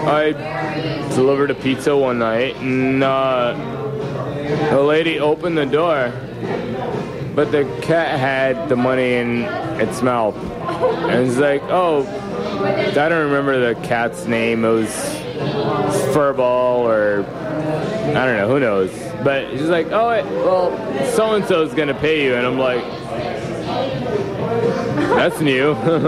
I delivered a pizza one night, and a lady opened the door, but the cat had the money in its mouth. And it's like, oh, I don't remember the cat's name. It was Furball or I don't know, who knows. But she's like, oh, well, so-and-so's going to pay you. And I'm like, that's new.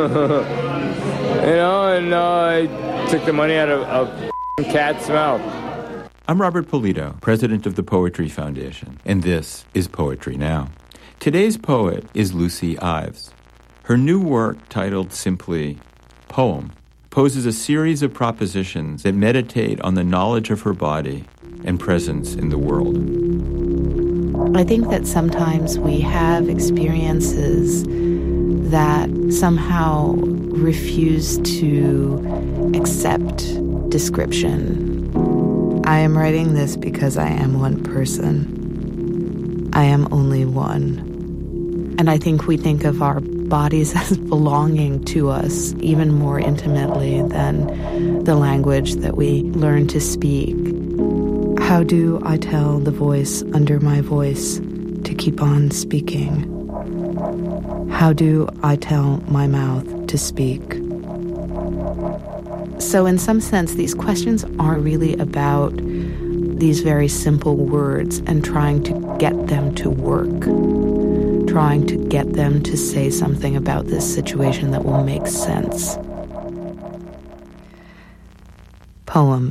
And I took the money out of a cat's mouth. I'm Robert Polito, president of the Poetry Foundation, and this is Poetry Now. Today's poet is Lucy Ives. Her new work, titled simply Poem, poses a series of propositions that meditate on the knowledge of her body and presence in the world. I think that sometimes we have experiences that somehow refuse to accept description. I am writing this because I am one person. I am only one. And I think we think of our bodies as belonging to us even more intimately than the language that we learn to speak. How do I tell the voice under my voice to keep on speaking? How do I tell my mouth to speak? So in some sense, these questions are really about these very simple words and trying to get them to work, trying to get them to say something about this situation that will make sense. Poem.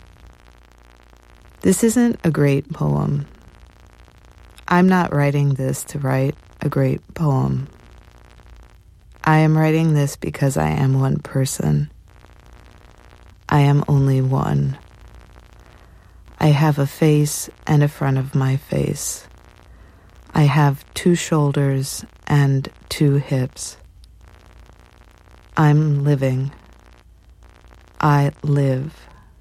This isn't a great poem. I'm not writing this to write a great poem. I am writing this because I am one person. I am only one. I have a face and a front of my face. I have 2 shoulders and 2 hips. I'm living. I live.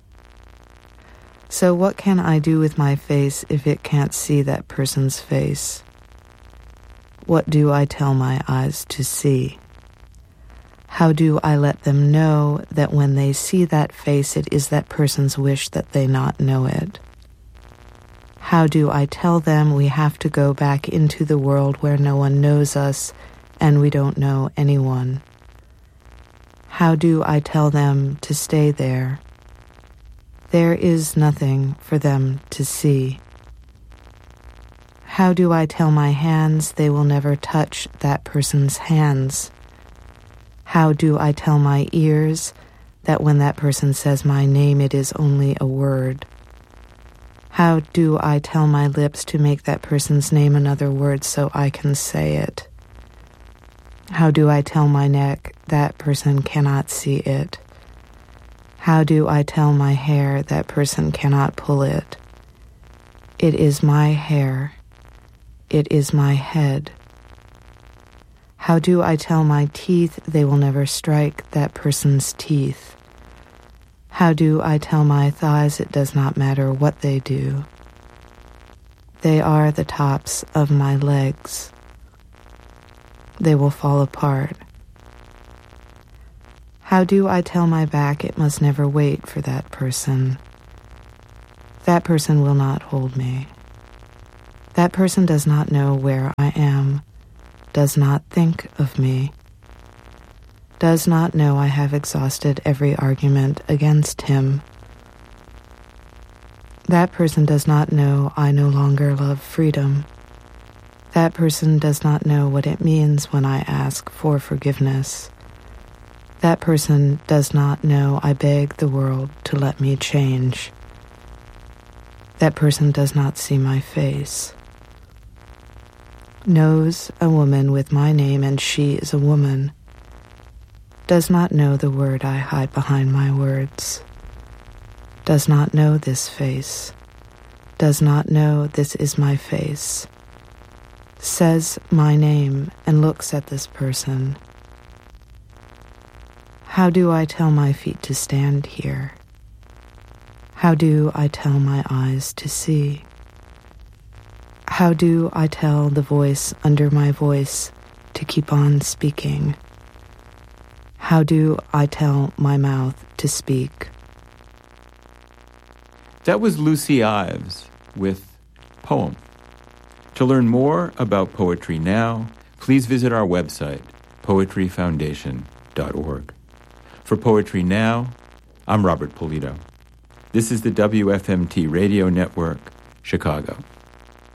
So what can I do with my face if it can't see that person's face? What do I tell my eyes to see? How do I let them know that when they see that face, it is that person's wish that they not know it? How do I tell them we have to go back into the world where no one knows us and we don't know anyone? How do I tell them to stay there? There is nothing for them to see. How do I tell my hands they will never touch that person's hands? How do I tell my ears that when that person says my name, it is only a word? How do I tell my lips to make that person's name another word so I can say it? How do I tell my neck that person cannot see it? How do I tell my hair that person cannot pull it? It is my hair. It is my head. How do I tell my teeth they will never strike that person's teeth? How do I tell my thighs it does not matter what they do? They are the tops of my legs. They will fall apart. How do I tell my back it must never wait for that person? That person will not hold me. That person does not know where I am, does not think of me, does not know I have exhausted every argument against him. That person does not know I no longer love freedom. That person does not know what it means when I ask for forgiveness. That person does not know I beg the world to let me change. That person does not see my face. Knows a woman with my name and she is a woman. Does not know the word I hide behind my words. Does not know this face. Does not know this is my face. Says my name and looks at this person. How do I tell my feet to stand here? How do I tell my eyes to see? How do I tell the voice under my voice to keep on speaking? How do I tell my mouth to speak? That was Lucy Ives with Poem. To learn more about Poetry Now, please visit our website, poetryfoundation.org. For Poetry Now, I'm Robert Polito. This is the WFMT Radio Network, Chicago.